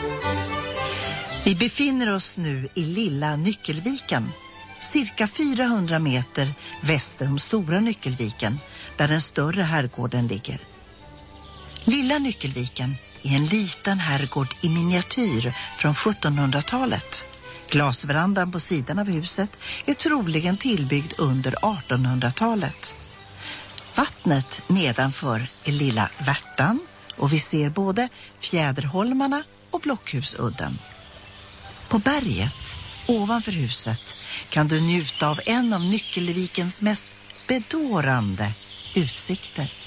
Vi befinner oss nu i lilla Nyckelviken, cirka 400 meter väster om stora Nyckelviken, där den större herrgården ligger. Lilla Nyckelviken är en liten herrgård i miniatyr från 1700-talet. Glasverandan på sidan av huset är troligen tillbyggd under 1800-talet. Vattnet nedanför är lilla Värtan och vi ser både Fjäderholmarna och Blockhusudden. På berget ovanför huset kan du njuta av en av Nyckelvikens mest bedårande utsikter.